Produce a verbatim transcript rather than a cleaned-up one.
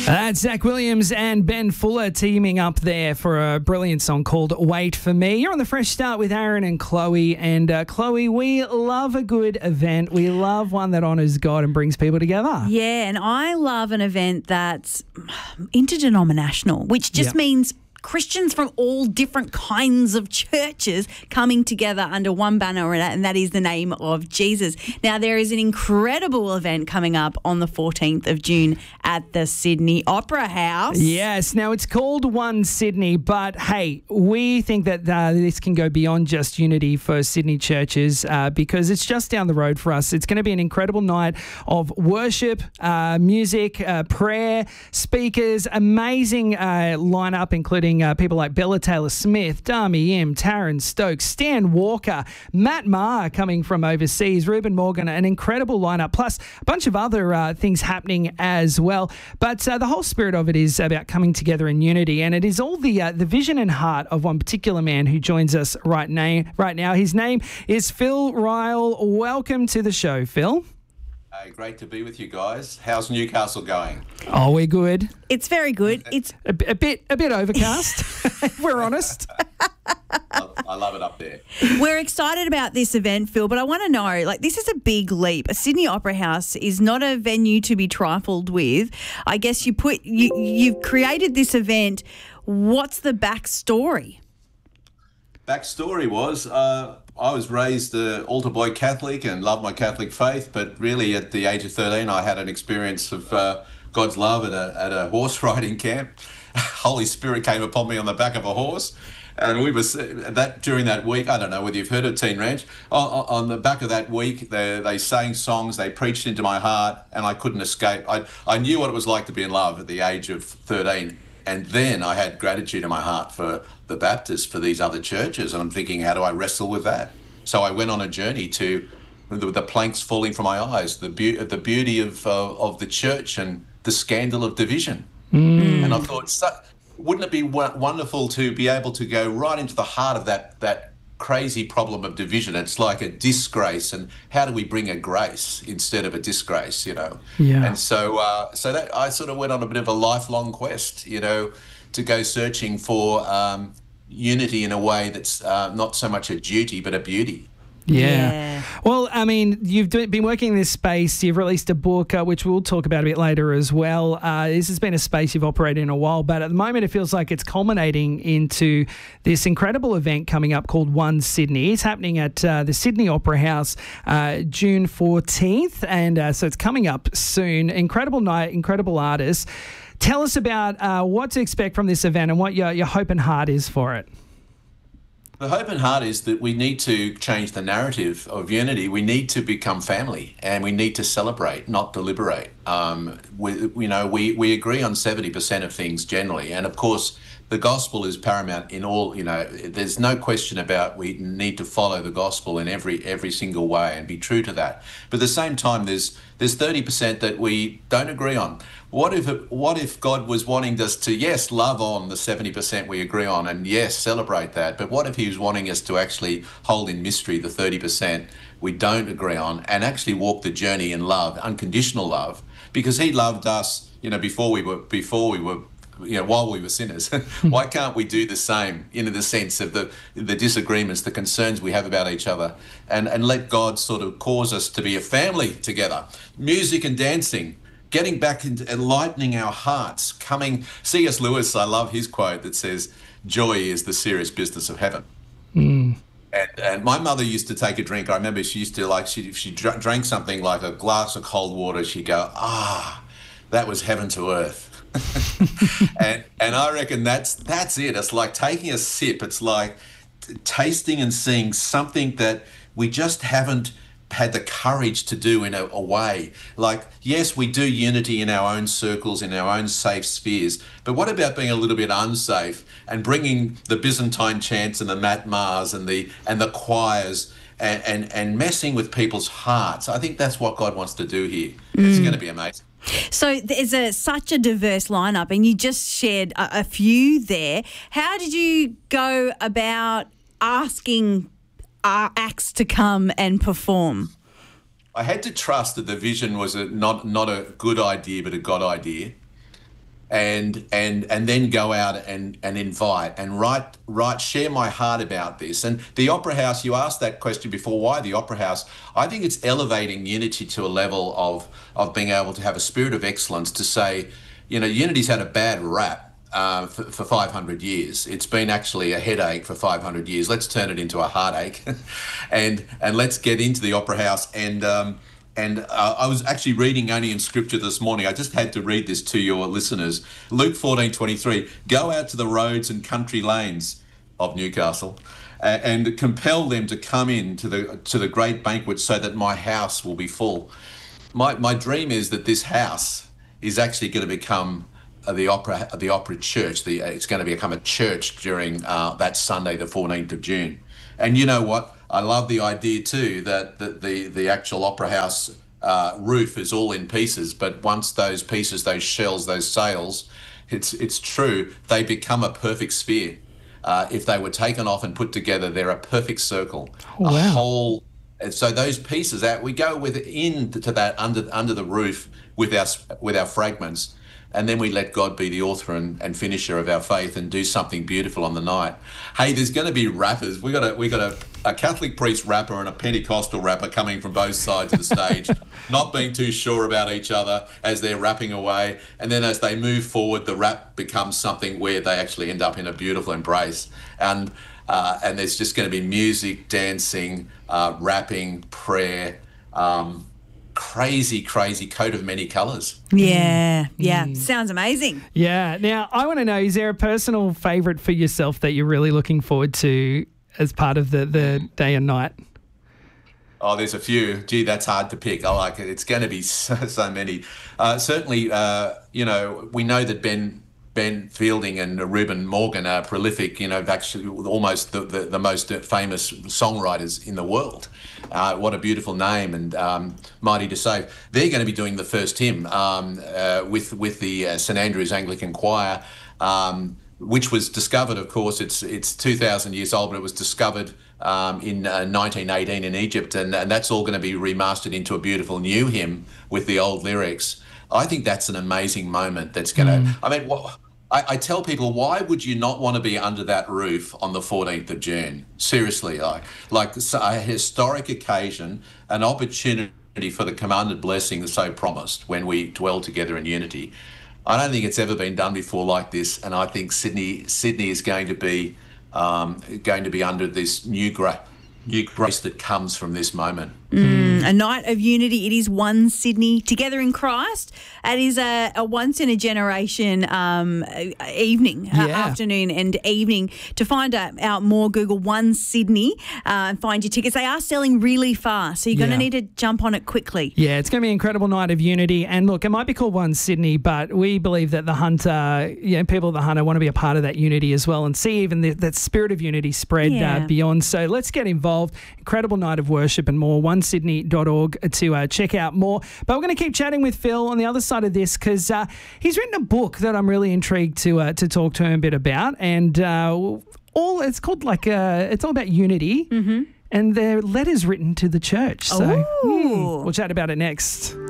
That's Zach Williams and Ben Fuller teaming up there for a brilliant song called Wait For Me. You're on the Fresh Start with Aaron and Chloe. And uh, Chloe, we love a good event. We love one that honours God and brings people together. Yeah, and I love an event that's interdenominational, which just Yep. means Christians from all different kinds of churches coming together under one banner, and that is the name of Jesus. Now, there is an incredible event coming up on the fourteenth of June at the Sydney Opera House. Yes. Now, it's called One Sydney, but hey, we think that uh, this can go beyond just unity for Sydney churches uh, because it's just down the road for us. It's going to be an incredible night of worship, uh, music, uh, prayer, speakers, amazing uh, lineup, including Uh, people like Bella Taylor-Smith, Dami Im, Taryn Stokes, Stan Walker, Matt Maher coming from overseas, Ruben Morgan, an incredible lineup, plus a bunch of other uh, things happening as well. But uh, the whole spirit of it is about coming together in unity, and it is all the uh, the vision and heart of one particular man who joins us right now. Right now, his name is Phil Ryle. Welcome to the show, Phil. Hey, great to be with you guys. How's Newcastle going? Oh, we're good. It's very good. It's A, a bit, a bit overcast. if we're honest. I, I love it up there. We're excited about this event, Phil, but I want to know, like, this is a big leap. A Sydney Opera House is not a venue to be trifled with. I guess you put you you've created this event. What's the backstory? Backstory was uh, I was raised uh, altar boy Catholic and loved my Catholic faith, but really at the age of thirteen, I had an experience of uh, God's love at a at a horse riding camp. Holy Spirit came upon me on the back of a horse. And we was that during that week. I don't know whether you've heard of Teen Ranch. On, on the back of that week, they they sang songs, they preached into my heart, and I couldn't escape. I I knew what it was like to be in love at the age of thirteen, and then I had gratitude in my heart for the Baptists, for these other churches, and I'm thinking, how do I wrestle with that? So I went on a journey to the, the planks falling from my eyes, the beauty the beauty of uh, of the church and the scandal of division, mm. and I thought. So, Wouldn't it be w- wonderful to be able to go right into the heart of that that crazy problem of division? It's like a disgrace, and how do we bring a grace instead of a disgrace? You know. Yeah. And so, uh, so that I sort of went on a bit of a lifelong quest, you know, to go searching for um, unity in a way that's uh, not so much a duty but a beauty. Yeah. Yeah. Well, I mean, you've do, been working in this space. You've released a book, uh, which we'll talk about a bit later as well. Uh, this has been a space you've operated in a while, but at the moment it feels like it's culminating into this incredible event coming up called One Sydney. It's happening at uh, the Sydney Opera House uh, June fourteenth, and uh, so it's coming up soon. Incredible night, incredible artists. Tell us about uh, what to expect from this event and what your, your hope and heart is for it. The hope and heart is that we need to change the narrative of unity. We need to become family, and we need to celebrate, not deliberate. Um, we, you know, we, we agree on seventy percent of things generally, and of course, the gospel is paramount in all. You know, there's no question about we need to follow the gospel in every every single way and be true to that. But at the same time, there's there's thirty percent that we don't agree on. What if it, what if God was wanting us to, yes, love on the seventy percent we agree on, and yes, celebrate that, but what if he was wanting us to actually hold in mystery the thirty percent we don't agree on and actually walk the journey in love, unconditional love, because he loved us, you know, before we were, before we were, you know, while we were sinners. Why can't we do the same in the sense of the the disagreements, the concerns we have about each other, and, and let God sort of cause us to be a family together? Music and dancing, getting back into enlightening our hearts, coming. C S Lewis, I love his quote that says, "Joy is the serious business of heaven." Mm. And, and my mother used to take a drink. I remember she used to, like, she, if she dr- drank something like a glass of cold water, she'd go, ah, that was heaven to earth. and and I reckon that's that's it. It's like taking a sip. It's like t- tasting and seeing something that we just haven't had the courage to do in a, a way. Like, yes, we do unity in our own circles, in our own safe spheres, but what about being a little bit unsafe and bringing the Byzantine chants and the Matt Mars and the and the choirs and, and, and messing with people's hearts? I think that's what God wants to do here. Mm. It's going to be amazing. So there's a, such a diverse lineup, and you just shared a, a few there. How did you go about asking our acts to come and perform? I had to trust that the vision was a, not not a good idea, but a God idea. and and and then go out and and invite and write write share my heart about this. And the Opera House, you asked that question before, why the Opera House? I think it's elevating Unity to a level of of being able to have a spirit of excellence, to say, you know, Unity's had a bad rap uh, for, for five hundred years. It's been actually a headache for five hundred years. Let's turn it into a heartache, and and let's get into the Opera House. And um, And uh, I was actually reading only in scripture this morning. I just had to read this to your listeners. Luke fourteen twenty-three, go out to the roads and country lanes of Newcastle uh, and compel them to come in to the to the great banquet, so that my house will be full. My my dream is that this house is actually going to become uh, the opera the opera church. The, uh, it's going to become a church during uh, that Sunday, the fourteenth of June. And you know what? I love the idea too that the the, the actual Opera House uh, roof is all in pieces, but once those pieces, those shells, those sails, it's it's true, they become a perfect sphere. Uh, if they were taken off and put together, they're a perfect circle. Oh, a wow. whole. And so those pieces that we go with in to that under under the roof with our with our fragments. And then we let God be the author and, and finisher of our faith and do something beautiful on the night. Hey, there's going to be rappers. We got a we got a, a Catholic priest rapper and a Pentecostal rapper coming from both sides of the stage, not being too sure about each other as they're rapping away. And then as they move forward, the rap becomes something where they actually end up in a beautiful embrace. And uh, and there's just going to be music, dancing, uh, rapping, prayer. Um, crazy, crazy coat of many colours. Yeah, yeah. Mm. Sounds amazing. Yeah. Now, I want to know, is there a personal favourite for yourself that you're really looking forward to as part of the, the day and night? Oh, there's a few. Gee, that's hard to pick. I like it. It's going to be so, so many. Uh, certainly, uh, you know, we know that Ben Ben Fielding and Reuben Morgan are prolific, you know, actually almost the, the, the most famous songwriters in the world. Uh, what a beautiful name, and um, Mighty to Save. They're going to be doing the first hymn um, uh, with with the uh, St Andrew's Anglican Choir, um, which was discovered, of course, it's it's two thousand years old, but it was discovered um, in uh, nineteen eighteen in Egypt, and, and that's all going to be remastered into a beautiful new hymn with the old lyrics. I think that's an amazing moment that's going to, mm. I mean, what, I, I tell people, why would you not want to be under that roof on the fourteenth of June? Seriously, like, like a historic occasion, an opportunity for the commanded blessing that's so promised when we dwell together in unity. I don't think it's ever been done before like this, and I think Sydney Sydney is going to be um, going to be under this new gra- new grace that comes from this moment. Mm, a night of unity. It is One Sydney together in Christ. It is a, a once in a generation um, evening, yeah. uh, afternoon and evening. To find out, out more, Google One Sydney uh, and find your tickets. They are selling really fast, so you're yeah. going to need to jump on it quickly. Yeah, it's going to be an incredible night of unity. And look, it might be called One Sydney, but we believe that the Hunter, you know, people of the Hunter want to be a part of that unity as well and see even the, that spirit of unity spread yeah. uh, beyond. So let's get involved. Incredible night of worship and more. one sydney dot org to uh, check out more. But we're going to keep chatting with Phil on the other side of this because uh, he's written a book that I'm really intrigued to uh, to talk to him a bit about. And uh, all it's called like uh, it's all about unity. Mm-hmm. And they're letters written to the church. So Ooh. hmm, we'll chat about it next.